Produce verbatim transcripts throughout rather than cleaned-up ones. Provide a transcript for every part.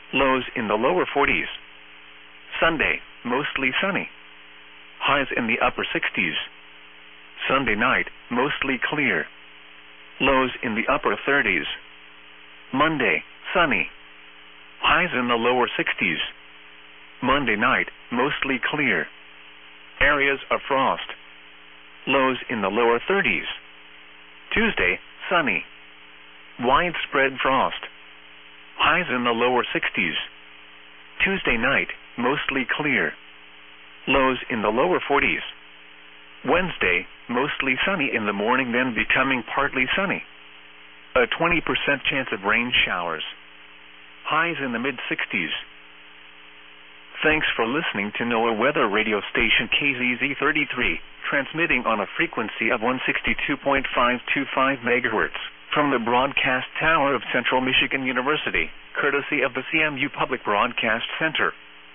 Lows in the lower forties. Sunday, mostly sunny. Highs in the upper sixties. Sunday night, mostly clear. Lows in the upper thirties. Monday, sunny. Highs in the lower sixties. Monday night, mostly clear. Areas of frost. Lows in the lower thirties. Tuesday, sunny. Widespread frost. Highs in the lower sixties. Tuesday night, mostly clear. Lows in the lower forties. Wednesday, mostly sunny in the morning, then becoming partly sunny. A twenty percent chance of rain showers. Highs in the mid-sixties. Thanks for listening to NOAA Weather Radio Station K Z Z thirty-three, transmitting on a frequency of one sixty-two point five two five megahertz from the broadcast tower of Central Michigan University, courtesy of the C M U Public Broadcast Center.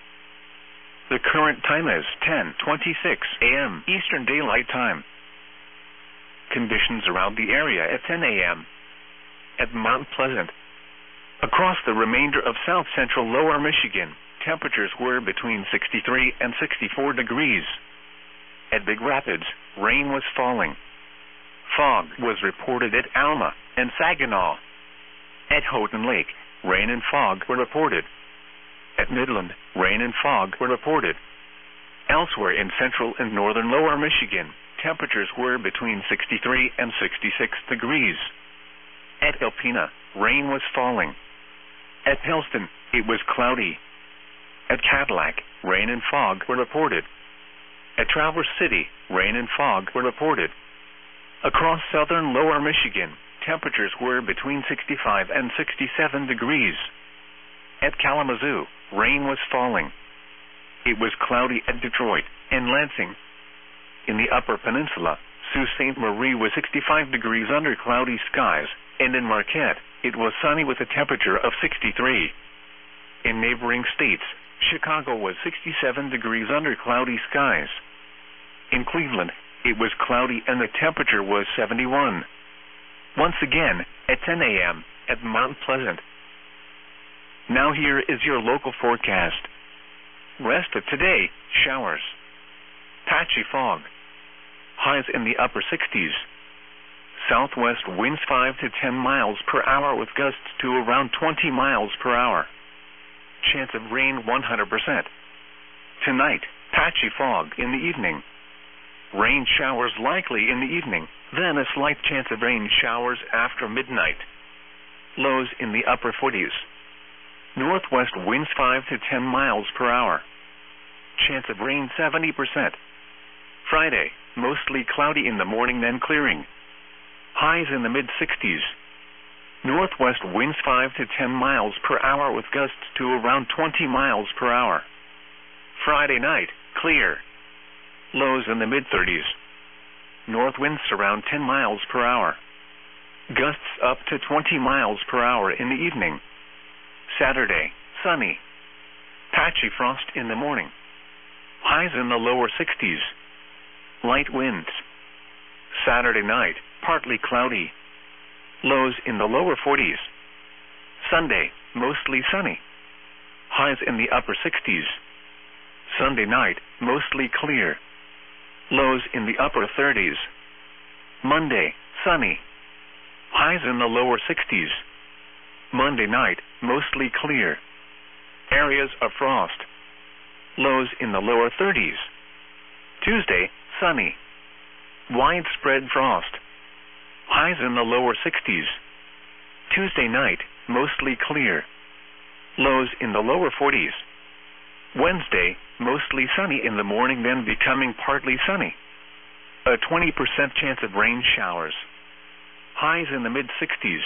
The current time is ten twenty-six a m Eastern Daylight Time. Conditions around the area at ten a m At Mount Pleasant. Across the remainder of south central lower Michigan, temperatures were between sixty-three and sixty-four degrees. At Big Rapids, rain was falling. Fog was reported at Alma and Saginaw. At Houghton Lake, rain and fog were reported. At Midland, rain and fog were reported. Elsewhere in central and northern lower Michigan, temperatures were between sixty-three and sixty-six degrees. At Alpena, rain was falling. At Helston, it was cloudy. At Cadillac, rain and fog were reported. At Traverse City, rain and fog were reported. Across southern lower Michigan, temperatures were between sixty-five and sixty-seven degrees. At Kalamazoo, rain was falling. It was cloudy at Detroit and Lansing. In the Upper Peninsula, Sault Ste. Marie was sixty-five degrees under cloudy skies, and in Marquette, it was sunny with a temperature of sixty-three. In neighboring states, Chicago was sixty-seven degrees under cloudy skies. In Cleveland, it was cloudy and the temperature was seventy-one. Once again, at ten a m, at Mount Pleasant. Now here is your local forecast. Rest of today, showers. Patchy fog. Highs in the upper sixties. Southwest winds five to ten miles per hour with gusts to around twenty miles per hour. Chance of rain one hundred percent. Tonight, patchy fog in the evening. Rain showers likely in the evening, then a slight chance of rain showers after midnight. Lows in the upper forties. Northwest winds five to ten miles per hour. Chance of rain seventy percent. Friday, mostly cloudy in the morning, then clearing. Highs in the mid-sixties. Northwest winds five to ten miles per hour with gusts to around twenty miles per hour. Friday night, clear. Lows in the mid-thirties. North winds around ten miles per hour. Gusts up to twenty miles per hour in the evening. Saturday, sunny. Patchy frost in the morning. Highs in the lower sixties. Light winds. Saturday night, partly cloudy. Lows in the lower forties. Sunday, mostly sunny. Highs in the upper sixties. Sunday night, mostly clear. Lows in the upper thirties. Monday, sunny. Highs in the lower sixties. Monday night, mostly clear. Areas of frost. Lows in the lower thirties. Tuesday, sunny. Widespread frost. Highs in the lower sixties. Tuesday night, mostly clear. Lows in the lower forties. Wednesday, mostly sunny in the morning, then becoming partly sunny. A twenty percent chance of rain showers. Highs in the mid-sixties.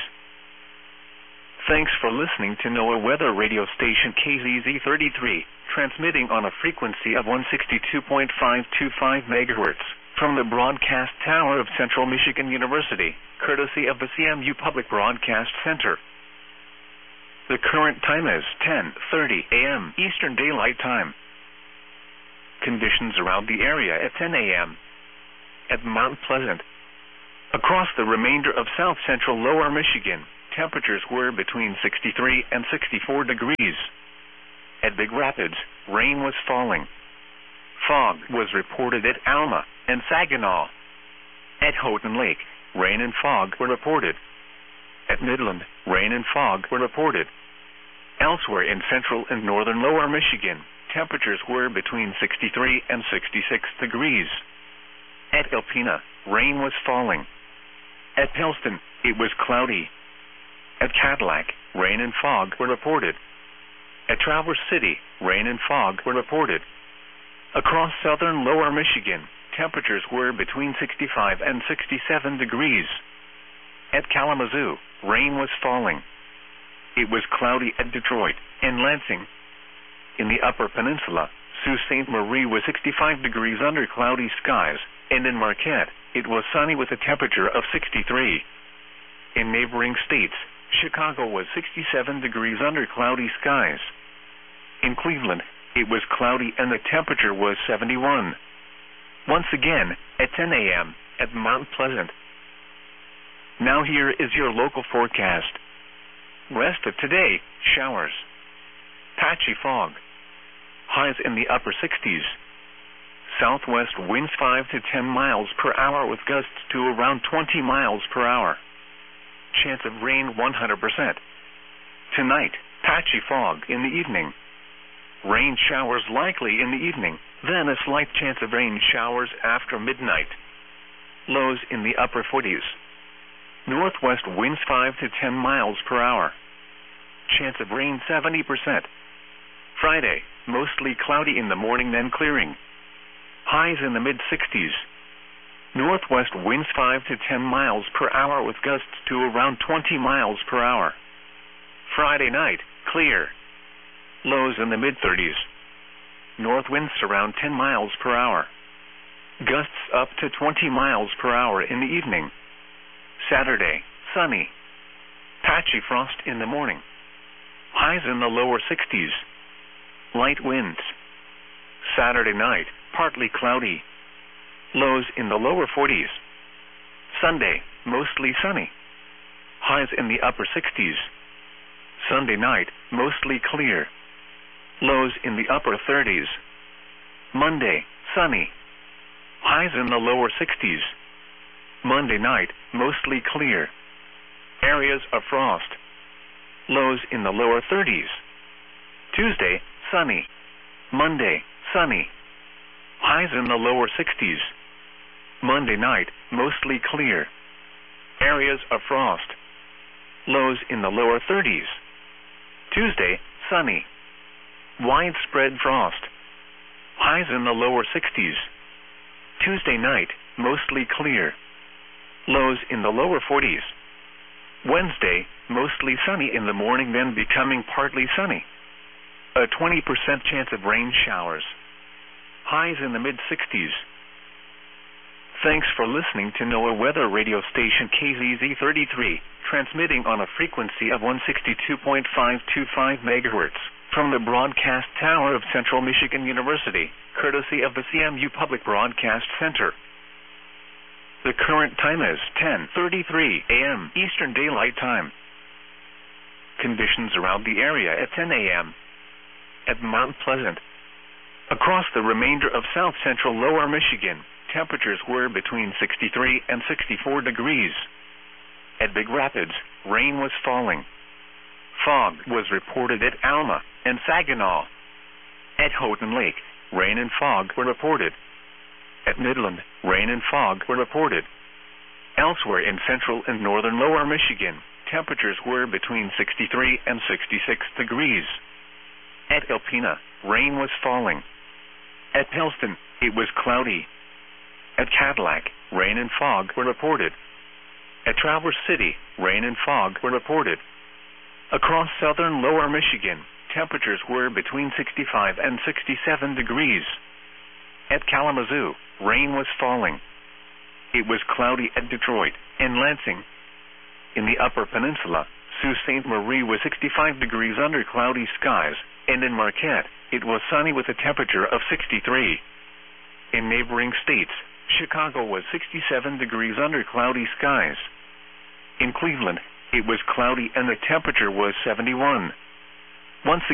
Thanks for listening to NOAA Weather Radio Station K Z Z thirty-three, transmitting on a frequency of one sixty-two point five two five megahertz from the broadcast tower of Central Michigan University, courtesy of the C M U Public Broadcast Center. The current time is ten thirty a m Eastern Daylight Time. Conditions around the area at ten a m At Mount Pleasant. Across the remainder of south central lower Michigan, temperatures were between sixty-three and sixty-four degrees. At Big Rapids, rain was falling. Fog was reported at Alma and Saginaw. At Houghton Lake, rain and fog were reported. At Midland, rain and fog were reported. Elsewhere in central and northern lower Michigan, temperatures were between sixty-three and sixty-six degrees. At Alpena, rain was falling. At Pellston, it was cloudy. At Cadillac, rain and fog were reported. At Traverse City, rain and fog were reported. Across southern lower Michigan, temperatures were between sixty-five and sixty-seven degrees. At Kalamazoo, rain was falling. It was cloudy at Detroit and Lansing. In the Upper Peninsula, Sault Ste. Marie was sixty-five degrees under cloudy skies, and in Marquette, it was sunny with a temperature of sixty-three. In neighboring states, Chicago was sixty-seven degrees under cloudy skies. In Cleveland, it was cloudy and the temperature was seventy-one. Once again, at ten a.m., at Mount Pleasant. Now here is your local forecast. Rest of today, showers. Patchy fog. Highs in the upper sixties. Southwest winds five to ten miles per hour with gusts to around twenty miles per hour. Chance of rain one hundred percent. Tonight, patchy fog in the evening. Rain showers likely in the evening, then a slight chance of rain showers after midnight. Lows in the upper forties. Northwest winds five to ten miles per hour. Chance of rain seventy percent. Friday, mostly cloudy in the morning then clearing. Highs in the mid sixties. Northwest winds five to ten miles per hour with gusts to around twenty miles per hour. Friday night, clear. Lows in the mid thirties. North winds around ten miles per hour. Gusts up to twenty miles per hour in the evening. Saturday, sunny. Patchy frost in the morning. Highs in the lower sixties. Light winds. Saturday night, partly cloudy. Lows in the lower forties. Sunday, mostly sunny. Highs in the upper sixties. Sunday night, mostly clear. Lows in the upper thirties. Monday, sunny. Highs in the lower sixties. Monday night, mostly clear. Areas of frost. Lows in the lower thirties. Tuesday, sunny. Monday, sunny. Highs in the lower sixties. Monday night, mostly clear. Areas of frost. Lows in the lower thirties. Tuesday, sunny. Widespread frost. Highs in the lower sixties. Tuesday night, mostly clear. Lows in the lower forties. Wednesday, mostly sunny in the morning then becoming partly sunny. A twenty percent chance of rain showers. Highs in the mid sixties. Thanks for listening to NOAA Weather Radio Station K Z Z thirty-three, transmitting on a frequency of one sixty-two point five two five megahertz from the broadcast tower of Central Michigan University, courtesy of the C M U Public Broadcast Center. The current time is ten thirty-three a.m. Eastern Daylight Time. Conditions around the area at ten a.m. At Mount Pleasant. Across the remainder of south central lower Michigan, temperatures were between sixty-three and sixty-four degrees. At Big Rapids, rain was falling. Fog was reported at Alma and Saginaw. At Houghton Lake, rain and fog were reported. At Midland, rain and fog were reported. Elsewhere in central and northern lower Michigan, temperatures were between sixty-three and sixty-six degrees. At Alpena, rain was falling. At Pellston, it was cloudy. At Cadillac, rain and fog were reported. At Traverse City, rain and fog were reported. Across southern lower Michigan, temperatures were between sixty-five and sixty-seven degrees. At Kalamazoo, rain was falling. It was cloudy at Detroit and Lansing. In the Upper Peninsula, Sault Ste. Marie was sixty-five degrees under cloudy skies, and in Marquette, it was sunny with a temperature of sixty-three. In neighboring states, Chicago was sixty-seven degrees under cloudy skies. In Cleveland, It was cloudy and the temperature was seventy-one. Once